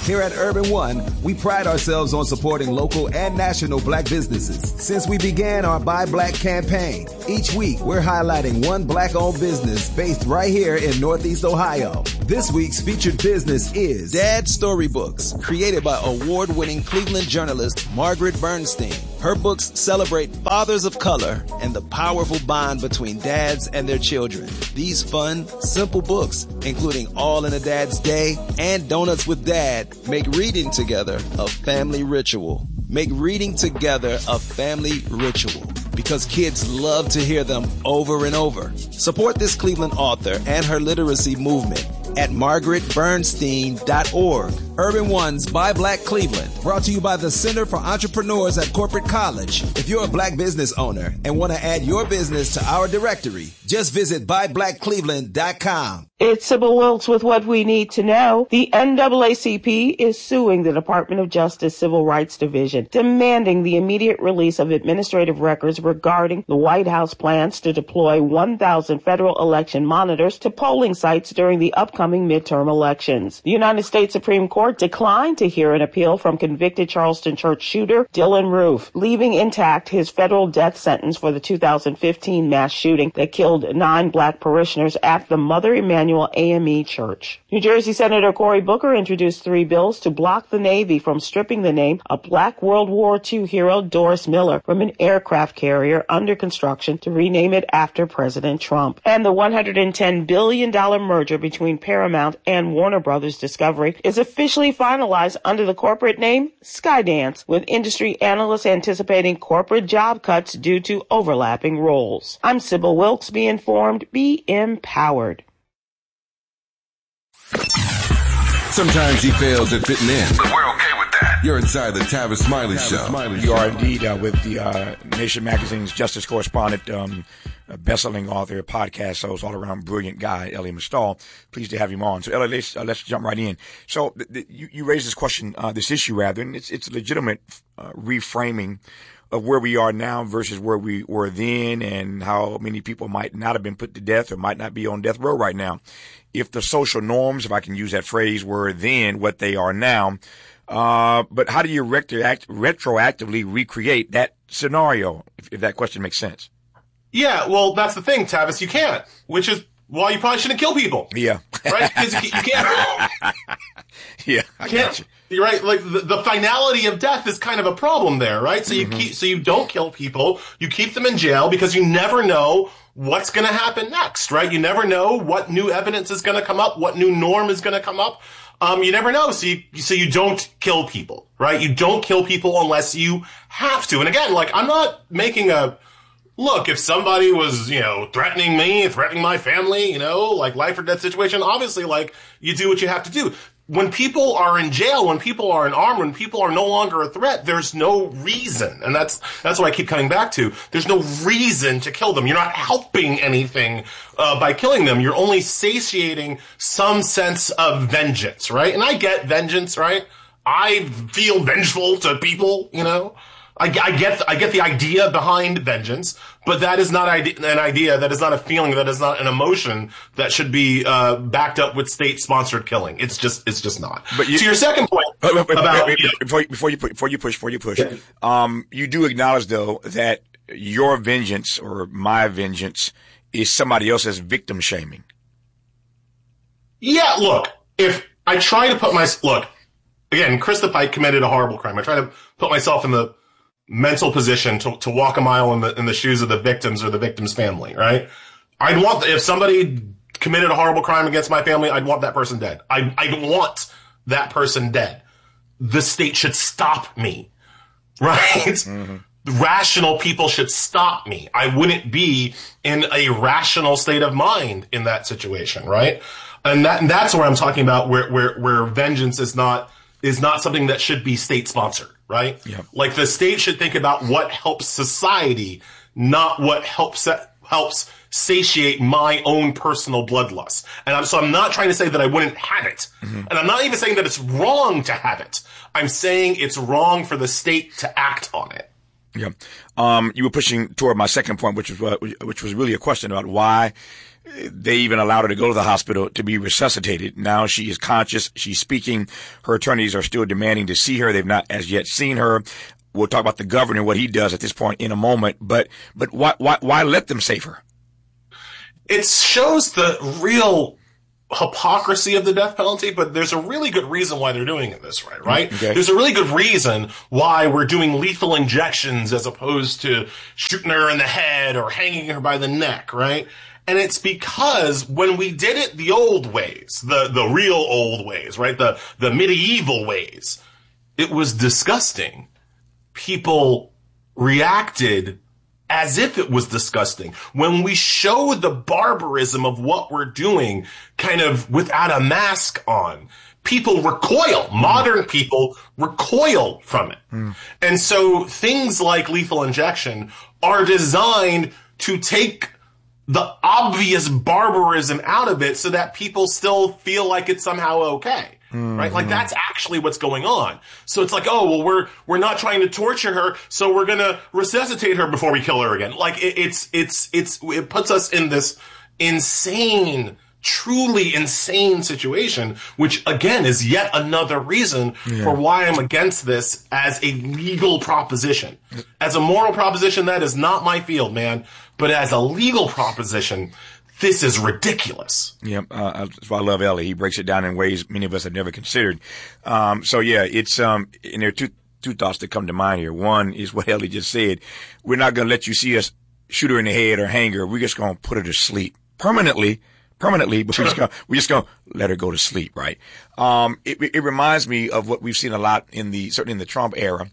Here at Urban One, we pride ourselves on supporting local and national black businesses. Since we began our Buy Black campaign, each week we're highlighting one black-owned business based right here in Northeast Ohio. This week's featured business is Dad Storybooks, created by award-winning Cleveland journalist Margaret Bernstein. Her books celebrate fathers of color and the powerful bond between dads and their children. These fun, simple books, including All in a Dad's Day and Donuts with Dad, make reading together a family ritual. Make reading together a family ritual, because kids love to hear them over and over. Support this Cleveland author and her literacy movement at margaretbernstein.org. Urban One's Buy Black Cleveland, brought to you by the Center for Entrepreneurs at Corporate College. If you're a black business owner and want to add your business to our directory, just visit buyblackcleveland.com. It's Sybil Wilkes with what we need to know. The NAACP is suing the Department of Justice Civil Rights Division, demanding the immediate release of administrative records regarding the White House plans to deploy 1,000 federal election monitors to polling sites during the upcoming midterm elections. The United States Supreme Court declined to hear an appeal from convicted Charleston church shooter Dylann Roof, leaving intact his federal death sentence for the 2015 mass shooting that killed 9 black parishioners at the Mother Emanuel AME Church. New Jersey Senator Cory Booker introduced 3 bills to block the Navy from stripping the name of Black World War II hero Doris Miller from an aircraft carrier under construction to rename it after President Trump. And the $110 billion merger between Paramount and Warner Brothers Discovery is officially finalized under the corporate name Skydance, with industry analysts anticipating corporate job cuts due to overlapping roles. I'm Sybil Wilkes. Be informed, be empowered. Sometimes he fails at fitting in, but we're okay with that. You're inside the Tavis Smiley Show. You are indeed with the Nation Magazine's justice correspondent, best-selling author, podcast host, all-around brilliant guy, Elie Mystal. Pleased to have him on. So, Elie, let's jump right in. So, you raised this question, this issue rather, and it's a legitimate reframing of where we are now versus where we were then, and how many people might not have been put to death or might not be on death row right now. If the social norms, if I can use that phrase, were then what they are now. But how do you retroactively recreate that scenario, if that question makes sense? Yeah, well, that's the thing, Tavis. You can't, which is why you probably shouldn't kill people. Yeah. Right? Because you can't. Yeah, I got you. You're right. Like the finality of death is kind of a problem there, right? So you don't kill people. You keep them in jail because you never know what's going to happen next, right? You never know what new evidence is going to come up, what new norm is going to come up. You never know. So you don't kill people, right? You don't kill people unless you have to. And again, like, I'm not making look, if somebody was, threatening me, threatening my family, like life or death situation, obviously, like, you do what you have to do. When people are in jail, when people are in armed, when people are no longer a threat, there's no reason. And that's what I keep coming back to. There's no reason to kill them. You're not helping anything by killing them. You're only satiating some sense of vengeance, right? And I get vengeance, right? I feel vengeful to people, I get the idea behind vengeance, but that is not an idea, that is not a feeling, that is not an emotion that should be backed up with state-sponsored killing. It's just not. But to your second point about before you push, you do acknowledge though that your vengeance or my vengeance is somebody else's victim shaming. Yeah, look, if I try to again, Krista Pike committed a horrible crime. I try to put myself in the mental position to walk a mile in the shoes of the victims or the victim's family, right? If somebody committed a horrible crime against my family, I'd want that person dead. I want that person dead. The state should stop me, right? Mm-hmm. Rational people should stop me. I wouldn't be in a rational state of mind in that situation, right? And that's where I'm talking about where vengeance is not something that should be state sponsored. Right? Yep. Like the state should think about what helps society, not what helps satiate my own personal bloodlust. And I'm not trying to say that I wouldn't have it. Mm-hmm. And I'm not even saying that it's wrong to have it. I'm saying it's wrong for the state to act on it. Yeah. You were pushing toward my second point, which was really a question about why They even allowed her to go to the hospital to be resuscitated. Now she is conscious. She's speaking. Her attorneys are still demanding to see her. They've not as yet seen her. We'll talk about the governor, what he does at this point in a moment. But why let them save her? It shows the real hypocrisy of the death penalty, but there's a really good reason why they're doing it this way, right? Okay. There's a really good reason why we're doing lethal injections as opposed to shooting her in the head or hanging her by the neck, right? And it's because when we did it the old ways, the real old ways, right? The medieval ways, it was disgusting. People reacted as if it was disgusting. When we show the barbarism of what we're doing kind of without a mask on, people recoil. Modern people recoil from it. And so things like lethal injection are designed to take the obvious barbarism out of it so that people still feel like it's somehow okay. Right? Like that's actually what's going on. So it's like, oh, well, we're not trying to torture her, so we're gonna resuscitate her before we kill her again. Like it puts us in this insane, truly insane situation, which again is yet another reason for why I'm against this as a legal proposition. As a moral proposition, that is not my field, man. But as a legal proposition, this is ridiculous. Yeah, that's why I love Ellie. He breaks it down in ways many of us have never considered. So yeah, it's and there are two thoughts that come to mind here. One is what Ellie just said. We're not going to let you see us shoot her in the head or hang her. We're just going to put her to sleep permanently, but we're just going to let her go to sleep, right? It reminds me of what we've seen a lot certainly in the Trump era,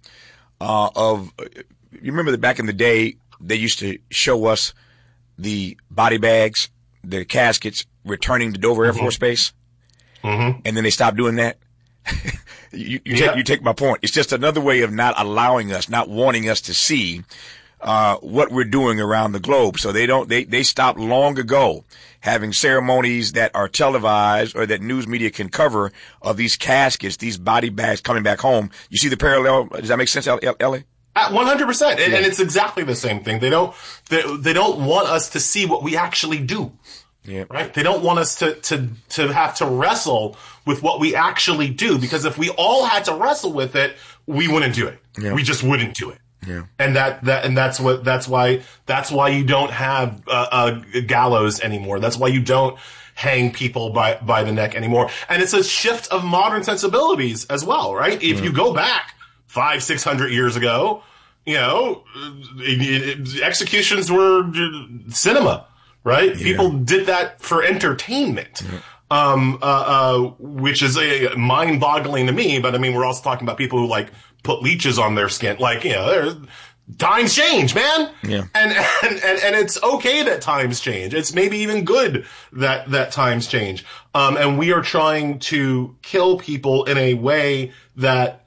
you remember that back in the day, they used to show us the body bags, the caskets returning to Dover Air Force Base. And then they stopped doing that. You take my point. It's just another way of not allowing us, not wanting us to see, what we're doing around the globe. So they stopped long ago having ceremonies that are televised or that news media can cover of these caskets, these body bags coming back home. You see the parallel? Does that make sense, Ellie? 100%. And it's exactly the same thing. They don't want us to see what we actually do. Yeah. Right? They don't want us to have to wrestle with what we actually do, because if we all had to wrestle with it, we wouldn't do it. Yeah. We just wouldn't do it. Yeah. And that's why you don't have a gallows anymore. That's why you don't hang people by the neck anymore. And it's a shift of modern sensibilities as well, right? If you go back 500-600 years ago, executions were cinema, right? Yeah. People did that for entertainment, which is mind-boggling to me. But I mean, we're also talking about people who like put leeches on their skin, times change, man. Yeah. And it's okay that times change. It's maybe even good that times change. And we are trying to kill people in a way that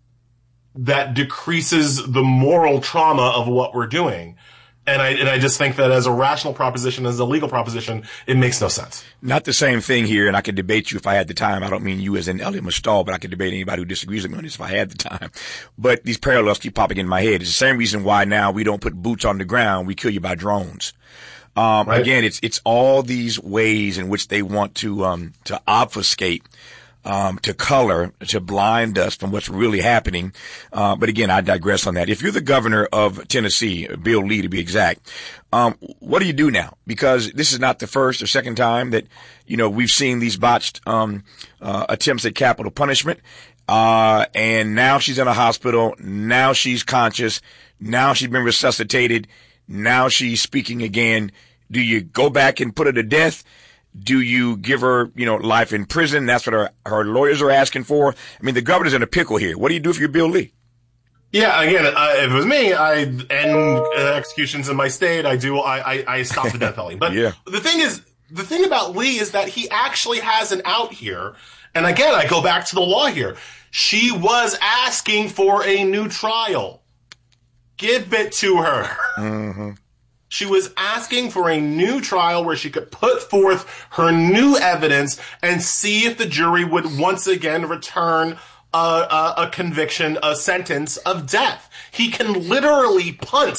decreases the moral trauma of what we're doing. And I just think that as a rational proposition, as a legal proposition, it makes no sense. Not the same thing here, and I could debate you if I had the time. I don't mean you as in Elliot Mastall, but I could debate anybody who disagrees with me on this if I had the time. But these parallels keep popping in my head. It's the same reason why now we don't put boots on the ground. We kill you by drones. Right. Again, it's all these ways in which they want to obfuscate, to color, to blind us from what's really happening. But again, I digress on that. If you're the governor of Tennessee, Bill Lee to be exact, what do you do now? Because this is not the first or second time that, we've seen these botched, attempts at capital punishment. And now she's in a hospital. Now she's conscious. Now she's been resuscitated. Now she's speaking again. Do you go back and put her to death? Do you give her, life in prison? That's what her lawyers are asking for. I mean, the governor's in a pickle here. What do you do if you're Bill Lee? Yeah, again, if it was me, I'd end executions in my state. I stop the death penalty. But the thing about Lee is that he actually has an out here. And again, I go back to the law here. She was asking for a new trial. Give it to her. Mm-hmm. She was asking for a new trial where she could put forth her new evidence and see if the jury would once again return a conviction, a sentence of death. He can literally punt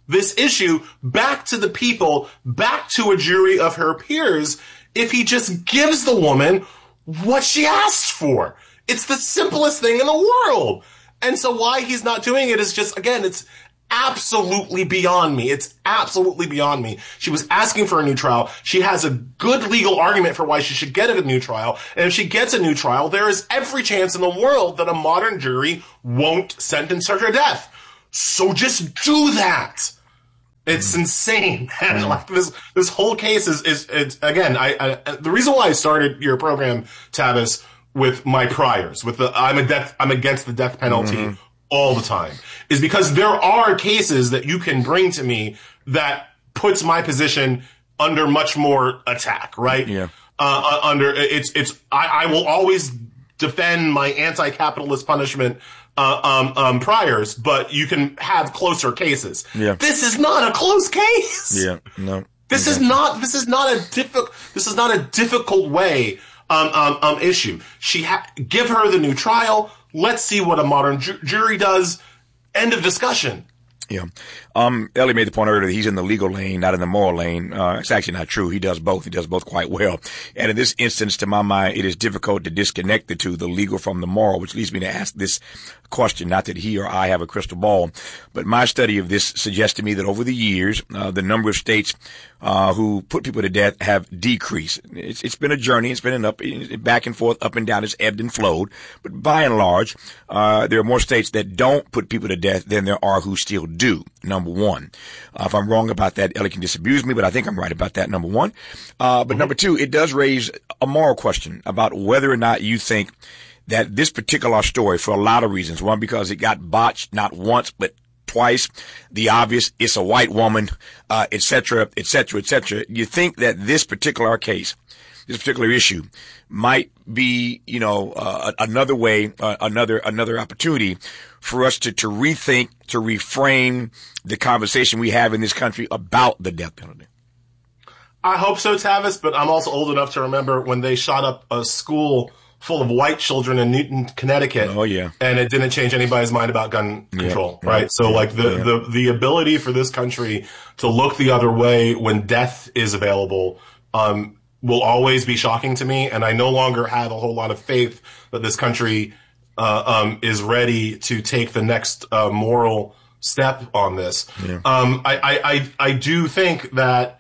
this issue back to the people, back to a jury of her peers, if he just gives the woman what she asked for. It's the simplest thing in the world. And so why he's not doing it is just, again, it's absolutely beyond me. It's absolutely beyond me. She was asking for a new trial. She has a good legal argument for why she should get a new trial. And if she gets a new trial, there is every chance in the world that a modern jury won't sentence her to death. So just do that. It's insane. And like this whole case is again, the reason why I started your program, Tavis, with my priors, with I'm against the death penalty all the time, is because there are cases that you can bring to me that puts my position under much more attack, right? Yeah. I will always defend my anti-capitalist punishment priors, but you can have closer cases. Yeah. This is not a close case. Yeah. No. This is not a difficult way issue. Give her the new trial. Let's see what a modern jury does. End of discussion. Yeah. Ellie made the point earlier that he's in the legal lane, not in the moral lane. It's actually not true. He does both. He does both quite well. And in this instance, to my mind, it is difficult to disconnect the two, the legal from the moral, which leads me to ask this question. Not that he or I have a crystal ball, but my study of this suggests to me that over the years, the number of states who put people to death have decreased. It's been a journey. It's been back and forth, up and down. It's ebbed and flowed. But by and large, there are more states that don't put people to death than there are who still do. Number one. If I'm wrong about that, Ellie can disabuse me, but I think I'm right about that, number one. But number two, it does raise a moral question about whether or not you think that this particular story, for a lot of reasons, one, because it got botched not once, but twice, the obvious, it's a white woman, et cetera, et cetera, et cetera. You think that this particular case, this particular issue might be, another way, another opportunity for us to rethink, to reframe the conversation we have in this country about the death penalty. I hope so, Tavis, but I'm also old enough to remember when they shot up a school full of white children in Newton, Connecticut. Oh, yeah. And it didn't change anybody's mind about gun control, right? Right. So like the ability for this country to look the other way when death is available, will always be shocking to me. And I no longer have a whole lot of faith that this country, is ready to take the next, moral step on this. Yeah. I do think that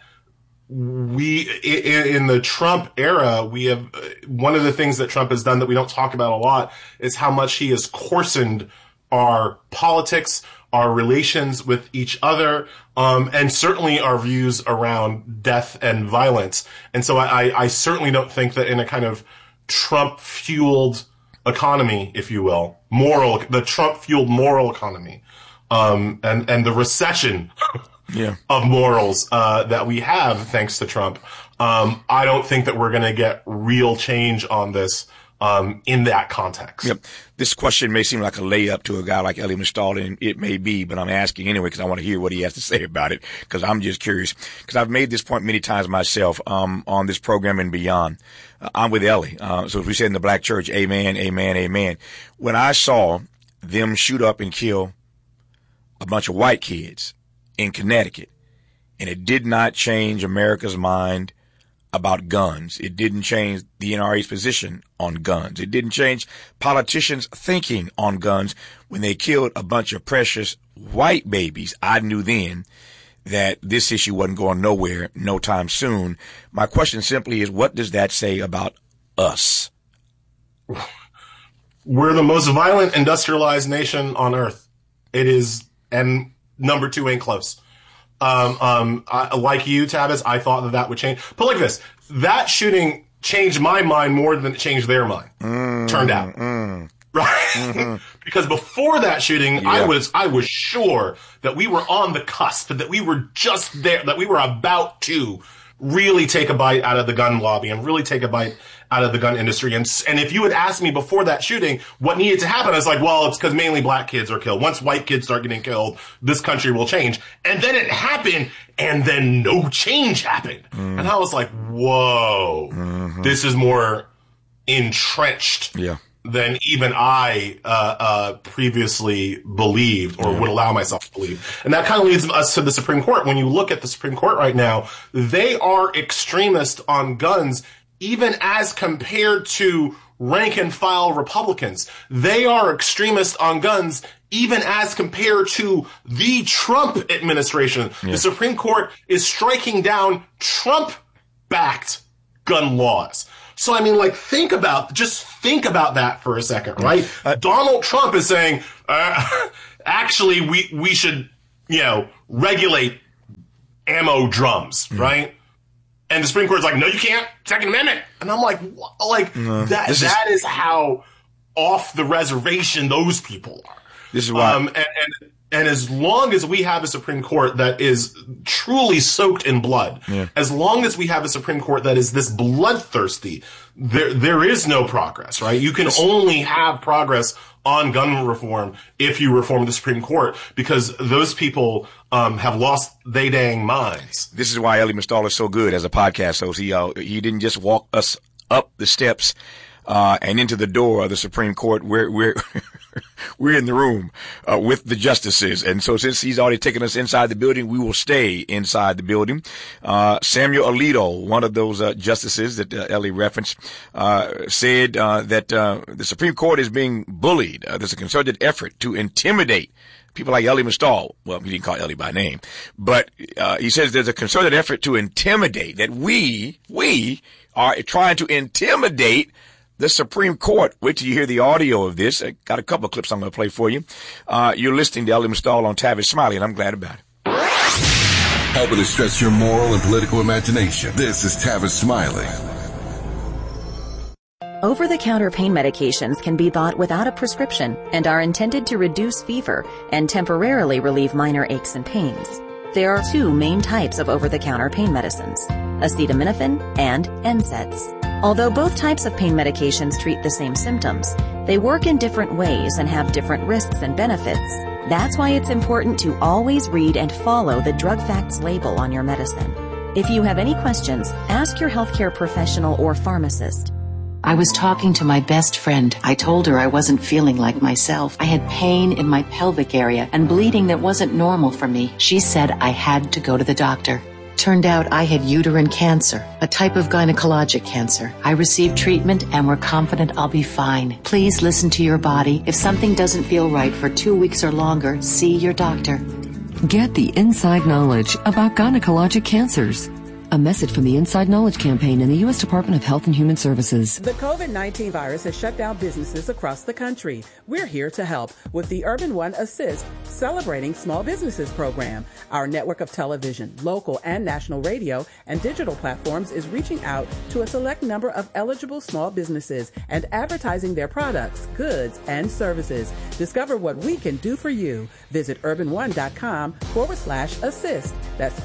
in the Trump era, we have one of the things that Trump has done that we don't talk about a lot is how much he has coarsened our politics, our relations with each other, and certainly our views around death and violence. And so I certainly don't think that in a kind of Trump-fueled economy, if you will, the Trump-fueled moral economy, and the recession of morals that we have thanks to Trump, I don't think that we're going to get real change on this in that context. Yep. This question may seem like a layup to a guy like Elie Mystal, and it may be, but I'm asking anyway because I want to hear what he has to say about it, because I'm just curious. Because I've made this point many times myself on this program and beyond. I'm with Ellie. So as we said in the black church, amen, amen, amen. When I saw them shoot up and kill a bunch of white kids in Connecticut, and it did not change America's mind about guns. It didn't change the NRA's position on guns. It didn't change politicians' thinking on guns. When they killed a bunch of precious white babies, I knew then that this issue wasn't going nowhere no time soon. My question simply is, what does that say about us? We're the most violent industrialized nation on earth. It is, and number two ain't close. Like you, Tavis, I thought that would change. But like this, that shooting changed my mind more than it changed their mind. Turned out. Right? Because before that shooting, I was sure that we were on the cusp, that we were just there, that we were about to really take a bite out of the gun lobby and really take a bite out of the gun industry. And if you had asked me before that shooting what needed to happen, I was like, well, it's because mainly black kids are killed. Once white kids start getting killed, this country will change. And then it happened, and then no change happened. And I was like, whoa, this is more entrenched than even I previously believed or would allow myself to believe. And that kind of leads us to the Supreme Court. When you look at the Supreme Court right now, they are extremist on guns, even as compared to rank and file Republicans. They are extremist on guns, even as compared to the Trump administration. Yeah. The Supreme Court is striking down Trump-backed gun laws. So, I mean, like, think about that for a second, right? Donald Trump is saying, actually, we should, regulate ammo drums, right? And the Supreme Court's like, no, you can't. Second Amendment. And I'm like, what? Like, that is how off the reservation those people are. This is why. And as long as we have a Supreme Court that is truly soaked in blood, as long as we have a Supreme Court that is this bloodthirsty, there is no progress, right? You can only have progress on gun reform if you reform the Supreme Court, because those people have lost they dang minds. This is why Elie Mystal is so good as a podcast host. He didn't just walk us up the steps and into the door of the Supreme Court. We're in the room with the justices. And so since he's already taken us inside the building, we will stay inside the building. Samuel Alito, one of those justices that Elie referenced, said that the Supreme Court is being bullied. There's a concerted effort to intimidate people like Elie Mystal. Well, he didn't call Elie by name, but he says there's a concerted effort to intimidate, that we are trying to intimidate the Supreme Court. Wait till you hear the audio of this. I got a couple of clips I'm going to play for you. You're listening to Elie Mystal on Tavis Smiley, and I'm glad about it. Helping to stretch your moral and political imagination. This is Tavis Smiley. Over-the-counter pain medications can be bought without a prescription and are intended to reduce fever and temporarily relieve minor aches and pains. There are two main types of over-the-counter pain medicines, acetaminophen and NSAIDs. Although both types of pain medications treat the same symptoms, they work in different ways and have different risks and benefits. That's why it's important to always read and follow the drug facts label on your medicine. If you have any questions, ask your healthcare professional or pharmacist. I was talking to my best friend. I told her I wasn't feeling like myself. I had pain in my pelvic area and bleeding that wasn't normal for me. She said I had to go to the doctor. Turned out I had uterine cancer, a type of gynecologic cancer. I received treatment and we're confident I'll be fine. Please listen to your body. If something doesn't feel right for 2 weeks or longer, see your doctor. Get the inside knowledge about gynecologic cancers. A message from the Inside Knowledge Campaign in the U.S. Department of Health and Human Services. The COVID-19 virus has shut down businesses across the country. We're here to help with the Urban One Assist Celebrating Small Businesses program. Our network of television, local and national radio, and digital platforms is reaching out to a select number of eligible small businesses and advertising their products, goods, and services. Discover what we can do for you. Visit urban1.com/assist. That's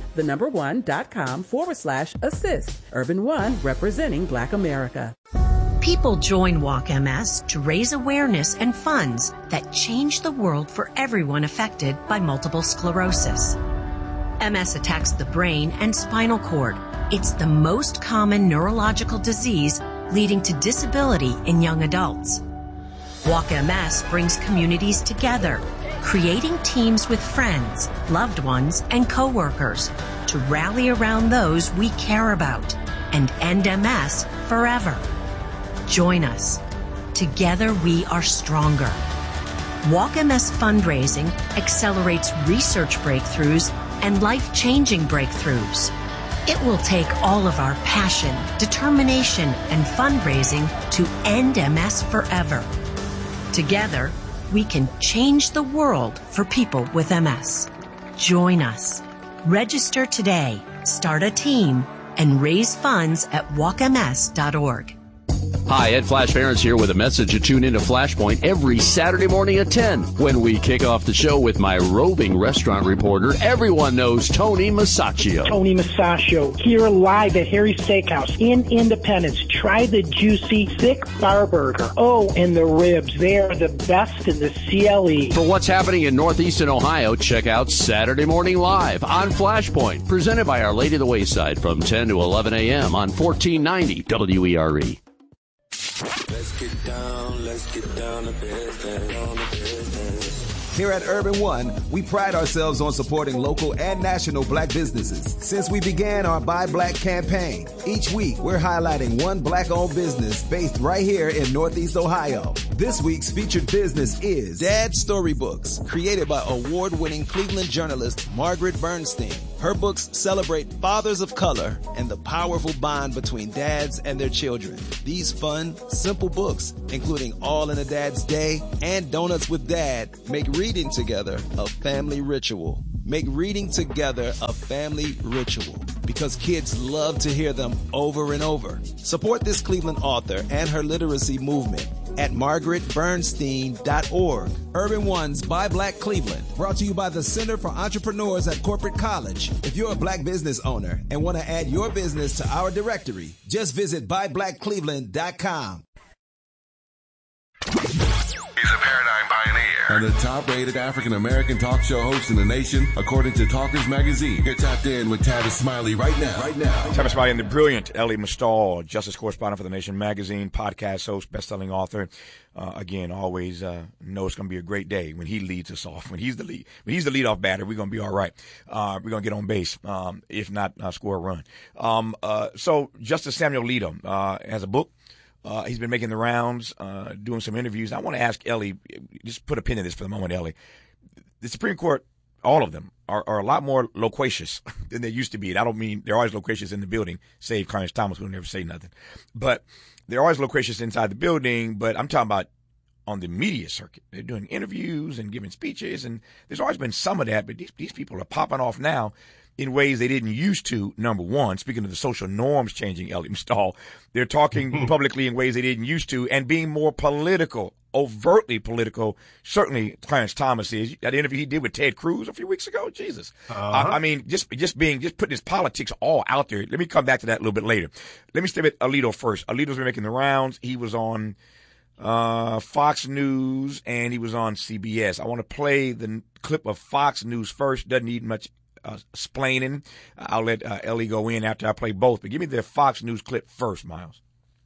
urban1.com/assist. Urban One, representing Black America. People join Walk MS to raise awareness and funds that change the world for everyone affected by multiple sclerosis. MS attacks the brain and spinal cord. It's the most common neurological disease leading to disability in young adults. Walk MS brings communities together, creating teams with friends, loved ones, and coworkers to rally around those we care about and end MS forever. Join us. Together we are stronger. Walk MS fundraising accelerates research breakthroughs and life-changing breakthroughs. It will take all of our passion, determination, and fundraising to end MS forever. Together, we can change the world for people with MS. Join us. Register today, start a team, and raise funds at walkms.org. Hi, Ed Flash Barons here with a message to tune into Flashpoint every Saturday morning at 10 when we kick off the show with my roving restaurant reporter. Everyone knows Tony Masaccio. Tony Masaccio here live at Harry's Steakhouse in Independence. Try the juicy, thick bar burger. Oh, and the ribs. They are the best in the CLE. For what's happening in Northeastern Ohio, check out Saturday Morning Live on Flashpoint, presented by Our Lady of the Wayside from 10 to 11 a.m. on 1490 WERE. Let's get down to business. Here at Urban One, we pride ourselves on supporting local and national black businesses. Since we began our Buy Black campaign, each week we're highlighting one black-owned business based right here in Northeast Ohio. This week's featured business is Dad Storybooks, created by award-winning Cleveland journalist Margaret Bernstein. Her books celebrate fathers of color and the powerful bond between dads and their children. These fun, simple books, including All in a Dad's Day and Donuts with Dad, make reading together a family ritual. Make reading together a family ritual because kids love to hear them over and over. Support this Cleveland author and her literacy movement at margaretbernstein.org. Urban One's Buy Black Cleveland, brought to you by the Center for Entrepreneurs at Corporate College. If you're a black business owner and want to add your business to our directory, just visit buyblackcleveland.com. He's a paradigm pioneer and the top-rated African-American talk show host in the nation, according to Talkers Magazine. You're tapped in with Tavis Smiley right now. Tavis Smiley and the brilliant Elie Mystal, Justice correspondent for the Nation Magazine, podcast host, best-selling author. Again, always know it's going to be a great day when he leads us off. When he's the leadoff batter, we're going to be all right. We're going to get on base, if not score a run. So Justice Samuel Alito has a book. He's been making the rounds, doing some interviews. I want to ask Elie, just put a pin in this for the moment, Elie. The Supreme Court, all of them, are a lot more loquacious than they used to be. And I don't mean they're always loquacious in the building, save Clarence Thomas, who will never say nothing. But they're always loquacious inside the building, but I'm talking about on the media circuit. They're doing interviews and giving speeches, and there's always been some of that, but these people are popping off now in ways they didn't used to, number one. Speaking of the social norms changing, Elie Mystal, they're talking publicly in ways they didn't used to and being more political, overtly political. Certainly Clarence Thomas is. That interview he did with Ted Cruz a few weeks ago, Jesus. I mean, just putting his politics all out there. Let me come back to that a little bit later. Let me stay with Alito first. Alito's been making the rounds. He was on Fox News and he was on CBS. I want to play the clip of Fox News first. Doesn't need much explaining. I'll let Elie go in after I play both. But give me the Fox News clip first, Miles.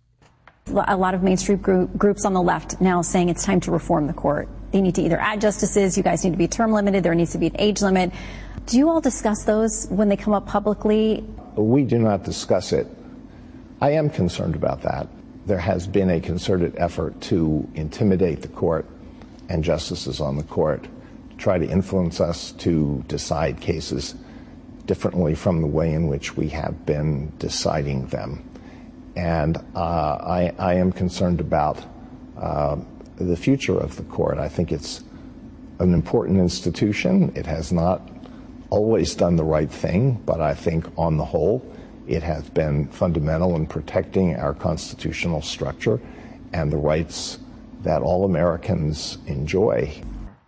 A lot of mainstream groups on the left now saying it's time to reform the court. They need to either add justices, you guys need to be term limited, there needs to be an age limit. Do you all discuss those when they come up publicly? We do not discuss it. I am concerned about that. There has been a concerted effort to intimidate the court and justices on the court, to try to influence us to decide cases differently from the way in which we have been deciding them. And I am concerned about the future of the court. I think it's an important institution. It has not always done the right thing, but I think on the whole, it has been fundamental in protecting our constitutional structure and the rights that all Americans enjoy.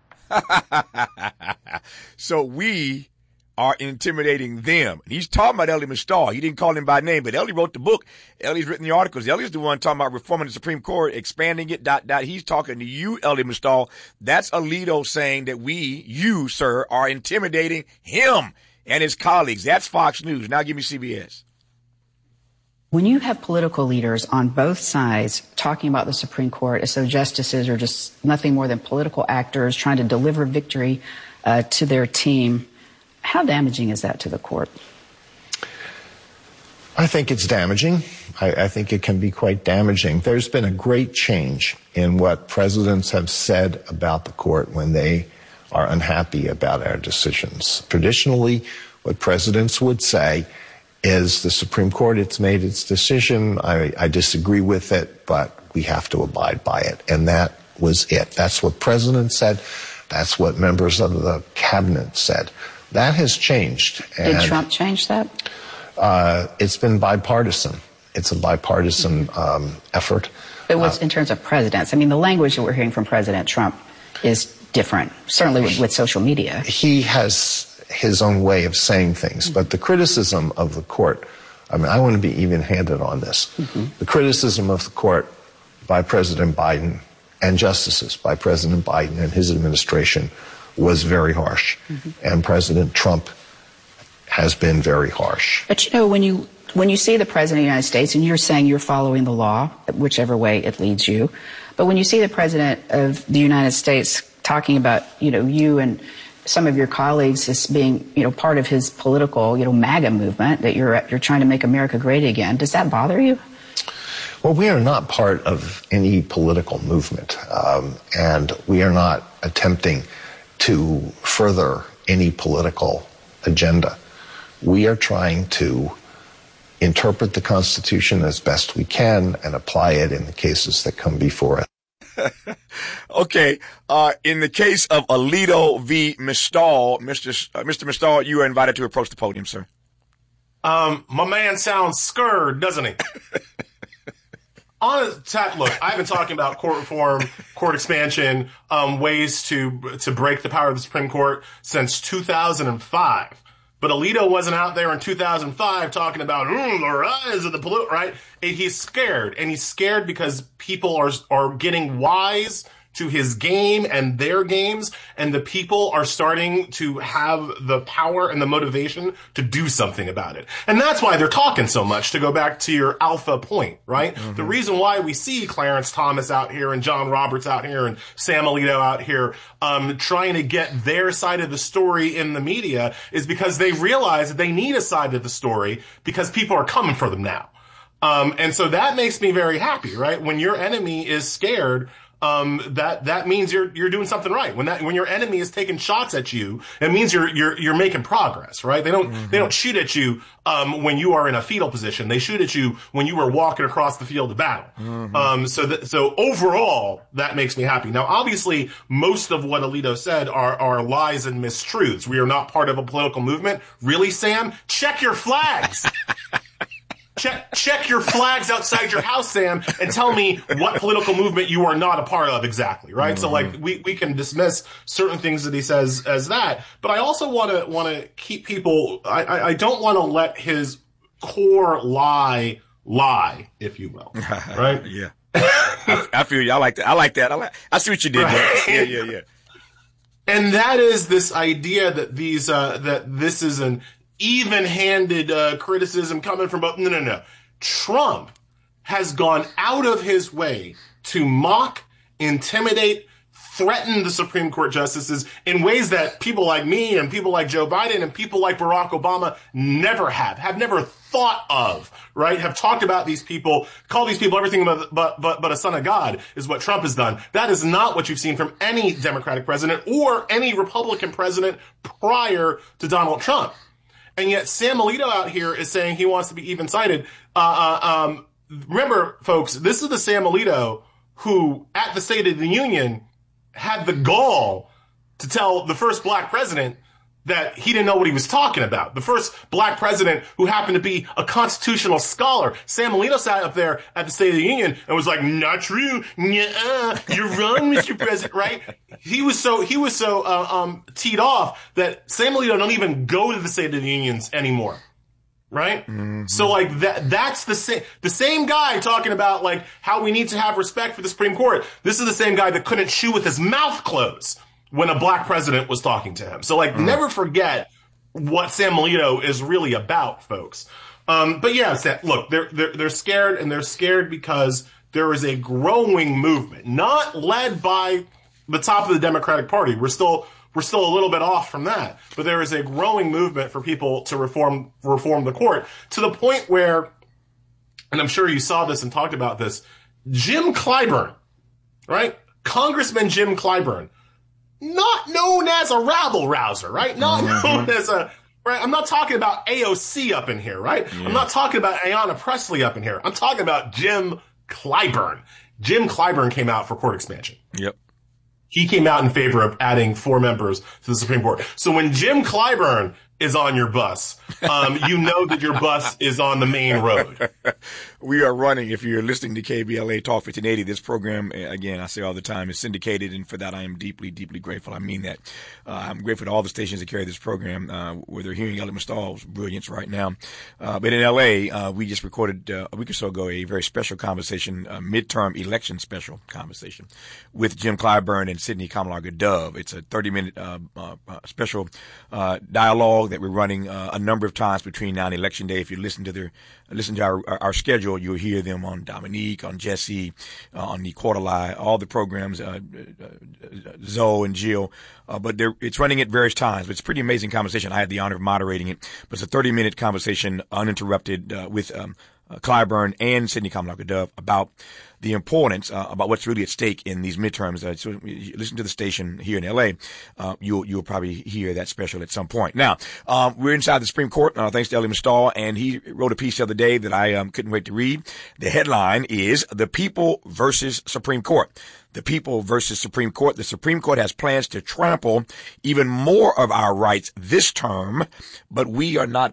So we are intimidating them. He's talking about Elie Mystal. He didn't call him by name, but Elie wrote the book. Elie's written the articles. Elie's the one talking about reforming the Supreme Court, expanding it, ... He's talking to you, Elie Mystal. That's Alito saying that you, sir, are intimidating him and his colleagues. That's Fox News. Now give me CBS. When you have political leaders on both sides talking about the Supreme Court as though justices are just nothing more than political actors trying to deliver victory to their team, how damaging is that to the court? I think it's damaging. I think it can be quite damaging. There's been a great change in what presidents have said about the court when they are unhappy about our decisions. Traditionally, what presidents would say is the Supreme Court, it's made its decision, I disagree with it, but we have to abide by it. And that was it. That's what presidents said. That's what members of the cabinet said. That has changed. Did Trump change that? It's been bipartisan. It's a bipartisan effort. But what's in terms of presidents? I mean, the language that we're hearing from President Trump is different, certainly with social media. He has his own way of saying things, but the criticism of the court, I mean, I want to be even-handed on this. The criticism of the court by President Biden and justices by President Biden and his administration was very harsh. And President Trump has been very harsh. But, you know, when you when you see the President of the United States, and you're saying you're following the law, whichever way it leads you, but when you see the President of the United States talking about, you and some of your colleagues as being, part of his political, MAGA movement, that you're trying to make America great again, does that bother you? Well, we are not part of any political movement, and we are not attempting to further any political agenda. We are trying to interpret the Constitution as best we can and apply it in the cases that come before us. Okay. In the case of Alito v. Mistol, Mr. Mistol, you are invited to approach the podium, sir. My man sounds scared, doesn't he? Look, I've been talking about court reform, court expansion, ways to break the power of the Supreme Court since 2005. But Alito wasn't out there in 2005 talking about the rise of the pollutant, right? He's scared, and he's scared because people are getting wise to his game and their games, and the people are starting to have the power and the motivation to do something about it. And that's why they're talking so much, to go back to your alpha point, right? Mm-hmm. The reason why we see Clarence Thomas out here and John Roberts out here and Sam Alito out here trying to get their side of the story in the media is because they realize that they need a side of the story because people are coming for them now. And so that makes me very happy, right? When your enemy is scared, that means you're doing something right. When your enemy is taking shots at you, it means you're making progress, right? They don't shoot at you when you are in a fetal position. They shoot at you when you are walking across the field of battle. Mm-hmm. So overall, that makes me happy. Now, obviously, most of what Alito said are lies and mistruths. We are not part of a political movement. Really, Sam? Check your flags. Check your flags outside your house, Sam, and tell me what political movement you are not a part of exactly, right? Mm-hmm. So, like, we can dismiss certain things that he says as that, but I also want to keep people. I don't want to let his core lie, if you will, right? Yeah, I feel you. I like that. I see what you did there. Yeah. And that is this idea that this is an even-handed criticism coming from both. No. Trump has gone out of his way to mock, intimidate, threaten the Supreme Court justices in ways that people like me and people like Joe Biden and people like Barack Obama have never thought of, right? Have talked about these people, call these people everything but a son of God is what Trump has done. That is not what you've seen from any Democratic president or any Republican president prior to Donald Trump. And yet Sam Alito out here is saying he wants to be even-sided. Remember, folks, this is the Sam Alito who, at the State of the Union, had the gall to tell the first black president that he didn't know what he was talking about. The first black president who happened to be a constitutional scholar. Sam Alito sat up there at the State of the Union and was like, not true. Nuh-uh. You're wrong, Mr. President, right? He was so teed off that Sam Alito don't even go to the State of the Unions anymore. Right? Mm-hmm. So like that's the same guy talking about like how we need to have respect for the Supreme Court. This is the same guy that couldn't chew with his mouth closed when a black president was talking to him. So like never forget what Sam Alito is really about, folks. But yeah, look, they're scared, and they're scared because there is a growing movement, not led by the top of the Democratic Party. We're still a little bit off from that, but there is a growing movement for people to reform the court to the point where, and I'm sure you saw this and talked about this, Jim Clyburn, right? Congressman Jim Clyburn, not known as a rabble-rouser, right? Not known as a, right? I'm not talking about AOC up in here, right? Yeah. I'm not talking about Ayanna Pressley up in here. I'm talking about Jim Clyburn. Jim Clyburn came out for court expansion. Yep. He came out in favor of adding 4 members to the Supreme Court. So when Jim Clyburn is on your bus, you know that your bus is on the main road. We are running, if you're listening to KBLA Talk 1580, this program, again, I say all the time, is syndicated, and for that I am deeply, deeply grateful. I mean that. I'm grateful to all the stations that carry this program, where they're hearing Elliot Mistol's brilliance right now. But in L.A., we just recorded a week or so ago a very special conversation, a midterm election special conversation with Jim Clyburn and Sidney Kamalaga Dove. It's a 30-minute special dialogue dialogue that we're running a number of times between now and Election Day. If you listen to our schedule, you'll hear them on Dominique, on Jesse, on the Quarterly, all the programs, Zoe and Jill. But it's running at various times. But it's a pretty amazing conversation. I had the honor of moderating it. But it's a 30-minute conversation, uninterrupted, with Clyburn and Sidney Kamala-Dove about the importance, about what's really at stake in these midterms. So you listen to the station here in L.A., you'll probably hear that special at some point. Now, we're inside the Supreme Court, thanks to Elie Mystal, and he wrote a piece the other day that I couldn't wait to read. The headline is The People versus Supreme Court. The People versus Supreme Court. The Supreme Court has plans to trample even more of our rights this term, but we are not